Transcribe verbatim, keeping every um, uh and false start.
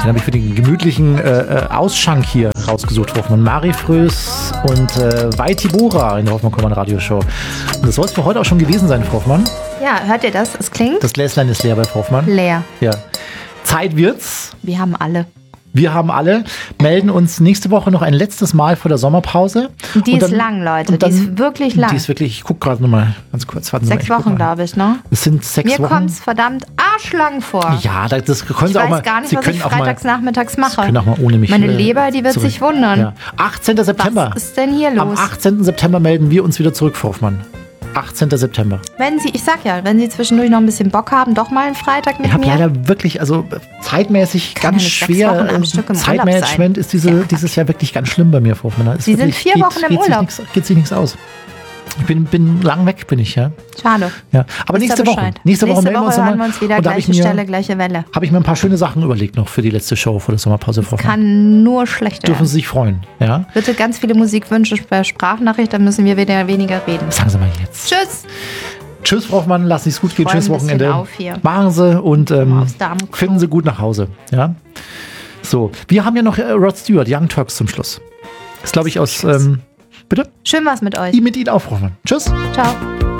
Den habe ich für den gemütlichen äh, Ausschank hier rausgesucht, Frau Hoffmann. Mari Frös und äh, Vaitibora in der Hoffmann-Kommand-Radio-Show. Und das soll es für heute auch schon gewesen sein, Frau Hoffmann. Ja, hört ihr das? Es klingt? Das Gläslein ist leer bei Frau Hoffmann. Leer. Ja. Zeit wird's. Wir haben alle. Wir haben alle, melden uns nächste Woche noch ein letztes Mal vor der Sommerpause. Und die und dann, ist lang, Leute. dann, die ist wirklich lang. Die ist wirklich, ich gucke gerade nochmal ganz kurz. Warten Sie sechs mal, ich Wochen, glaube ich, ne? Es sind sechs Mir Wochen. Mir kommt es verdammt arschlang vor. Ja, das, das können ich Sie auch weiß mal. gar nicht, Sie was können ich auch freitags mal, nachmittags mache. Sie können auch mal ohne mich. Meine Leber, die wird zurück. sich wundern. Ja. achtzehnten September. Was ist denn hier los? Am achtzehnten September melden wir uns wieder zurück, Frau Hoffmann. achtzehnten September. Wenn Sie, ich sag ja, wenn Sie zwischendurch noch ein bisschen Bock haben, doch mal einen Freitag mit ich habe mir. leider wirklich, also zeitmäßig Kann ganz ja nicht sechs schwer. Wochen am Stück im Zeitmanagement ist diese, Ja, dieses Jahr wirklich ganz schlimm bei mir, Frau Hoffmann. Sie sind vier geht, Wochen im geht Urlaub. Sich nix, geht sich nichts aus. Ich bin, bin lang weg, bin ich, ja. Schade. Ja. Aber Wisst nächste ihr Woche. Bescheid? Nächste Woche Nächste melden wir uns Woche hören nochmal. wir uns wieder, Und da habe ich gleiche mir, Stelle, gleiche Welle. habe ich mir ein paar schöne Sachen überlegt noch für die letzte Show vor der Sommerpause, Frau Hoffmann. Kann nur schlechter Dürfen werden. Sie sich freuen, ja? Bitte ganz viele Musikwünsche per Sprachnachricht, dann müssen wir wieder weniger reden. Sagen Sie mal jetzt. Tschüss. Tschüss, Frau Hoffmann, lassen Sie es gut gehen. Räum Tschüss, ein bisschen Wochenende. auf hier. Machen Sie und ähm, Aufs Darmklo. finden Sie gut nach Hause. Ja? So, wir haben ja noch äh, Rod Stewart, Young Turks zum Schluss. Ist, glaube ich, aus. Ähm, bitte? Schön war's mit euch. Mit Ihnen auch, Frau Hoffmann. Tschüss. Ciao.